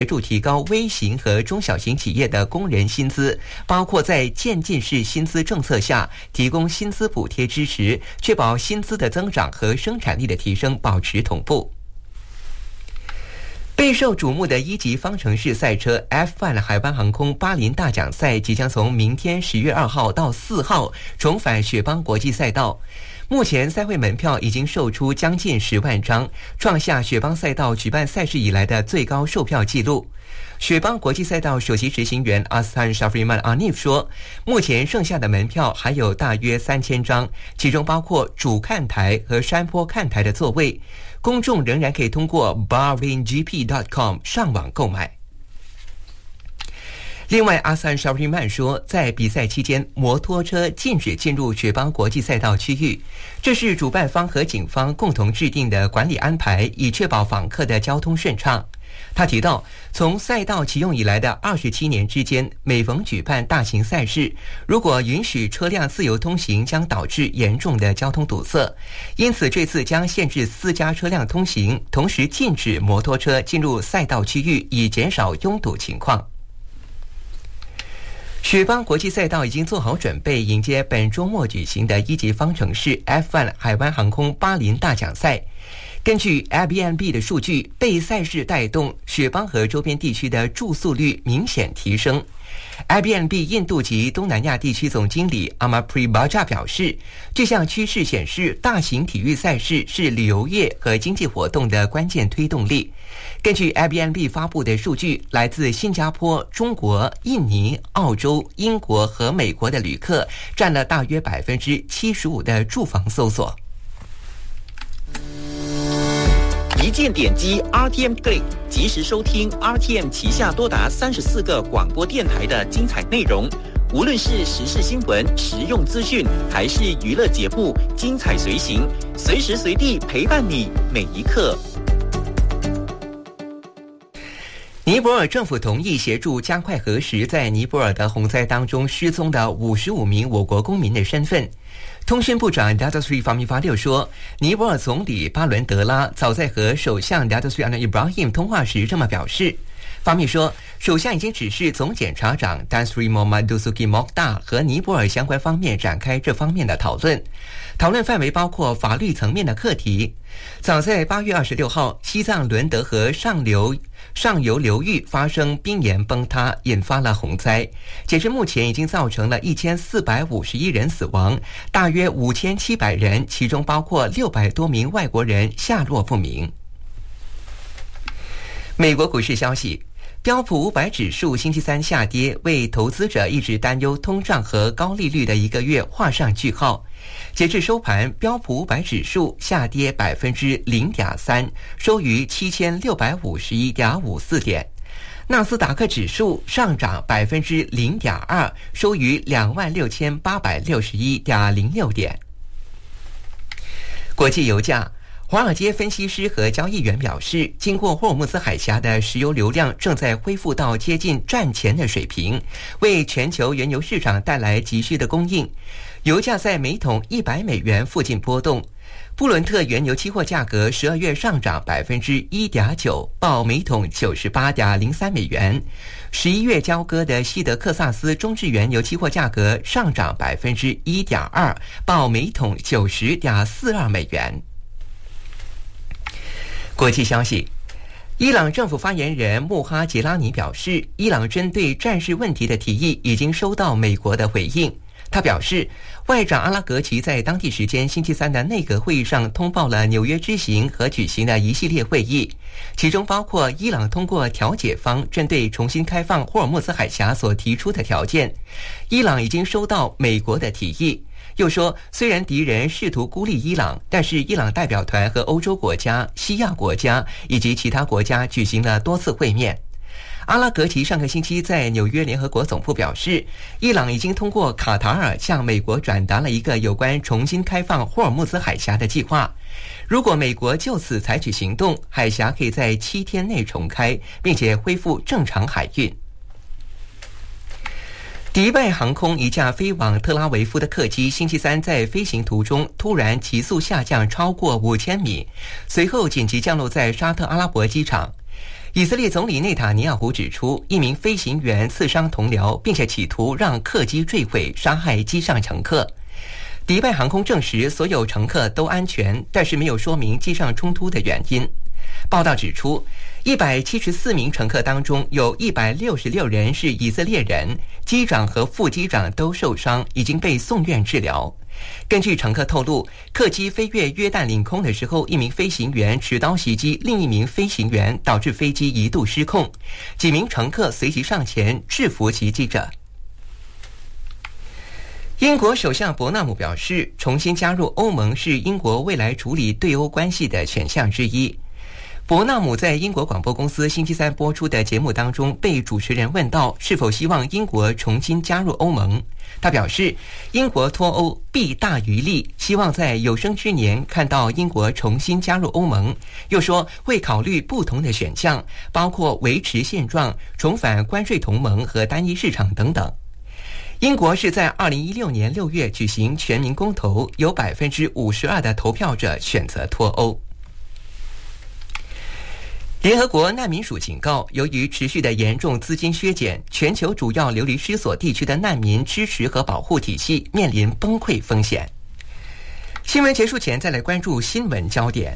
协助提高微型和中小型企业的工人薪资，包括在渐进式薪资政策下提供薪资补贴支持，确保薪资的增长和生产力的提升保持同步。备受瞩目的一级方程式赛车 F1 海湾航空巴林大奖赛即将从明天10月2号到4号重返雪邦国际赛道。目前赛会门票已经售出将近10万张，创下雪邦赛道举办赛事以来的最高售票纪录。雪邦国际赛道首席执行员阿斯坦·沙弗里曼·阿尼夫说，目前剩下的门票还有大约3000张，其中包括主看台和山坡看台的座位，公众仍然可以通过 bahraingp.com 上网购买。另外，阿斯坦·沙弗里曼说，在比赛期间，摩托车禁止进入雪邦国际赛道区域，这是主办方和警方共同制定的管理安排，以确保访客的交通顺畅。他提到，从赛道启用以来的27年之间，每逢举办大型赛事，如果允许车辆自由通行，将导致严重的交通堵塞。因此，这次将限制私家车辆通行，同时禁止摩托车进入赛道区域，以减少拥堵情况。雪邦国际赛道已经做好准备，迎接本周末举行的一级方程式 F1 海湾航空巴林大奖赛。根据 Airbnb 的数据，被赛事带动，雪邦和周边地区的住宿率明显提升。Airbnb 印度及东南亚地区总经理 Amarpreet Baja 表示，这项趋势显示大型体育赛事是旅游业和经济活动的关键推动力。根据 Airbnb 发布的数据，来自新加坡、中国、印尼、澳洲、英国和美国的旅客占了大约75%的住房搜索。 一键点击 RTM Click， 即时收听 RTM 旗下多达34个广播电台的精彩内容。无论是时事新闻、实用资讯，还是娱乐节目，精彩随行，随时随地陪伴你每一刻。 尼泊尔政府同意协助加快核实在尼泊尔的洪灾当中失踪的55名我国公民的身份。通讯部长 Datuk Fahmi Fadil 说，尼泊尔总理巴伦德拉早在和首相 Datuk Anwar Ibrahim 通话时这么表示。方密说，首相已经指示总检察长 Tan Sri Mohamad Dusuki Mokhtar 和尼泊尔相关方面展开这方面的讨论，讨论范围包括法律层面的课题。早在8月26号，西藏伦德河上游流域发生冰岩崩塌，引发了洪灾。截至目前，已经造成了1451人死亡，大约5700人，其中包括600多名外国人下落不明。美国股市消息，标普500指数星期三下跌，为投资者一直担忧通胀和高利率的一个月画上句号。截至收盘，标普500指数下跌0.3%，收于7651.54点。纳斯达克指数上涨0.2%，收于26861.06点。国际油价，华尔街分析师和交易员表示，经过霍尔木兹海峡的石油流量正在恢复到接近战前的水平，为全球原油市场带来急需的供应。油价在每桶100美元附近波动。布伦特原油期货价格12月上涨1.9%，报每桶98.03美元。11月交割的西德克萨斯中质原油期货价格上涨1.2%，报每桶90.42美元。国际消息，伊朗政府发言人穆哈杰拉尼表示，伊朗针对战事问题的提议已经收到美国的回应。他表示，外长阿拉格齐在当地时间星期三的内阁会议上通报了纽约之行和举行的一系列会议，其中包括伊朗通过调解方针对重新开放霍尔木兹海峡所提出的条件。伊朗已经收到美国的提议。又说，虽然敌人试图孤立伊朗，但是伊朗代表团和欧洲国家、西亚国家以及其他国家举行了多次会面。阿拉格齐上个星期在纽约联合国总部表示，伊朗已经通过卡塔尔向美国转达了一个有关重新开放霍尔木兹海峡的计划。如果美国就此采取行动，海峡可以在7天内重开，并且恢复正常海运。迪拜航空一架飞往特拉维夫的客机星期三在飞行途中突然急速下降超过5000米，随后紧急降落在沙特阿拉伯机场。 以色列总理内塔尼亚胡指出，一名飞行员刺伤同僚，并且企图让客机坠毁，杀害机上乘客。迪拜航空证实所有乘客都安全，但是没有说明机上冲突的原因。报道指出，174名乘客当中有166人是以色列人，机长和副机长都受伤，已经被送院治疗。根据乘客透露，客机飞越约旦领空的时候，一名飞行员持刀袭击另一名飞行员，导致飞机一度失控。几名乘客随即上前制服袭击者。英国首相伯纳姆表示，重新加入欧盟是英国未来处理对欧关系的选项之一。伯纳姆在英国广播公司星期三播出的节目当中被主持人问到是否希望英国重新加入欧盟，他表示英国脱欧弊大于利，希望在有生之年看到英国重新加入欧盟，又说会考虑不同的选项，包括维持现状、重返关税同盟和单一市场等等。英国是在2016年6月举行全民公投，有 52% 的投票者选择脱欧。联合国难民署警告，由于持续的严重资金削减，全球主要流离失所地区的难民支持和保护体系面临崩溃风险。新闻结束前，再来关注新闻焦点。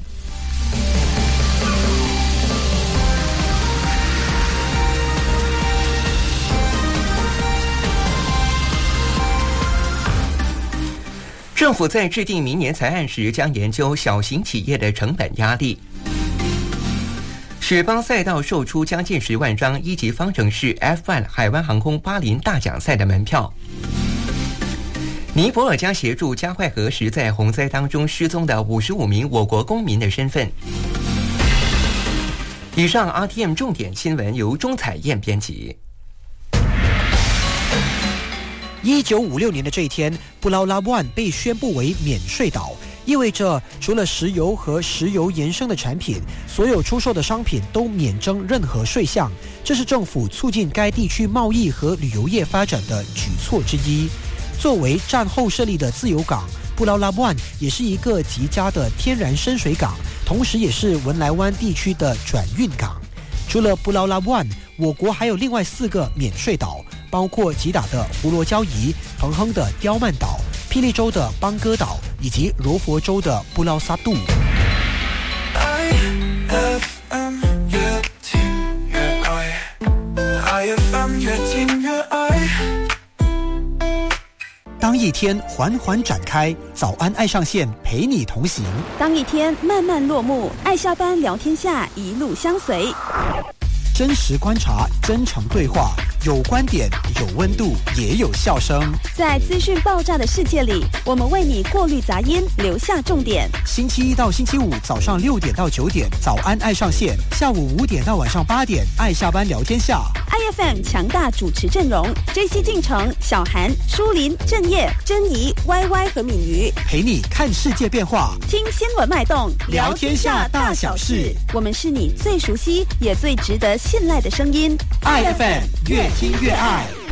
政府在制定明年财案时，将研究小型企业的成本压力。雪邦赛道售出将近10万张一级方程式 F1 海湾航空巴林大奖赛的门票。尼泊尔将协助加快核实在洪灾当中失踪的55名我国公民的身份。以上 RTM 重点新闻由钟彩燕编辑。 1956年的这一天，布劳拉湾被宣布为免税岛，意味着除了石油和石油衍生的产品，所有出售的商品都免征任何税项。这是政府促进该地区贸易和旅游业发展的举措之一。作为战后设立的自由港，布劳拉湾也是一个极佳的天然深水港，同时也是文莱湾地区的转运港。除了布劳拉湾，我国还有另外4个免税岛，包括吉打的弗罗交怡、彭亨的刁曼岛、霹雳州的邦哥岛以及柔佛州的布劳萨杜。当一天缓缓展开，早安爱上线陪你同行； 当一天慢慢落幕，爱下班聊天下一路相随。 真实观察，真诚对话，有观点，有温度，也有笑声。 在资讯爆炸的世界里，我们为你过滤杂音，留下重点。 星期一到星期五早上6点到9点，早安爱上线；下午5点到晚上8点，爱下班聊天下。 IFM 强大主持阵容 ：JC 进城、小韩、舒林、郑业、珍妮、YY 和敏瑜， 陪你看世界变化， 听新闻脉动， 聊天下大小事。 我们是你最熟悉也最值得信赖的声音。 IFM 越听越爱。